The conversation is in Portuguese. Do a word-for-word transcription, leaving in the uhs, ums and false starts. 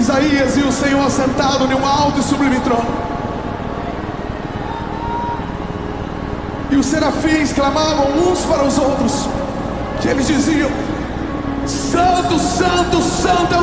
Isaías viu o Senhor assentado em um alto e sublime trono, e os serafins clamavam uns para os outros, que eles diziam: Santo, Santo, Santo é